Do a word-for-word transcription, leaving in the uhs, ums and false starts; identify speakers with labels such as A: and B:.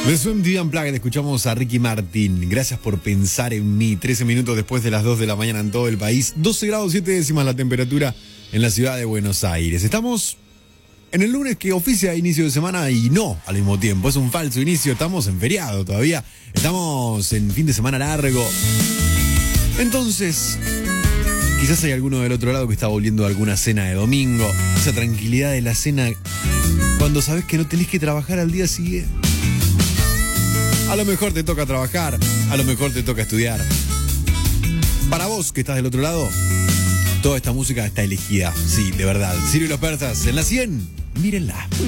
A: De Swim T V Unplugged escuchamos a Ricky Martin. Gracias por pensar en mí. trece minutos después de las dos de la mañana en todo el país. doce grados siete décimas la temperatura en la ciudad de Buenos Aires. Estamos en el lunes que oficia inicio de semana y no al mismo tiempo. Es un falso inicio. Estamos en feriado todavía. Estamos en fin de semana largo. Entonces, quizás hay alguno del otro lado que está volviendo a alguna cena de domingo. Esa tranquilidad de la cena cuando sabes que no tenés que trabajar al día siguiente. A lo mejor te toca trabajar, a lo mejor te toca estudiar. Para vos que estás del otro lado, toda esta música está elegida. Sí, de verdad. Sirio y los Persas en la cien, mírenla.